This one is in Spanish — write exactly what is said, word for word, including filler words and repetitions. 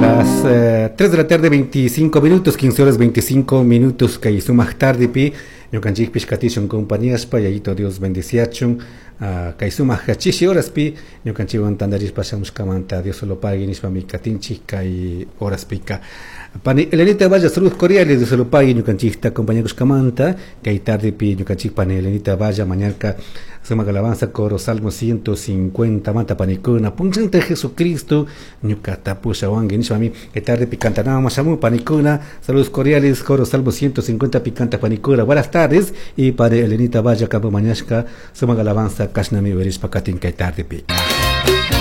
Las uh, tres de la tarde, veinticinco minutos, quince horas veinticinco minutos, que hizo más tarde, pi, yo canchik piscatichon compañías, pa, y Dios bendiciachon, uh, que hizo más hachishi horas, pi, yo canchik antandaris pasamos camanta, Dios solo pague, nispa mi catinchica y horas pica. Pani, Elenita Valla, saludos cordiales, Dios solo pague, yo canchik está compañeros camanta, que hay tarde, pi, yo canchik pani, Elenita Valla, mañana, Suma Alabanza, coro, Salmo ciento cincuenta, Mata Panicuna, Punchante Jesucristo, Ñucata Pusha Wangi, Nishami, que tarde picanta nada más, Samu Panicuna, saludos cordiales, coro, Salmo ciento cincuenta, Picanta Panicuna, buenas tardes, y para Elenita Valla, Cabo Mañasca, Suma Alabanza, Kashnami Veris Pacatin, que tarde pica.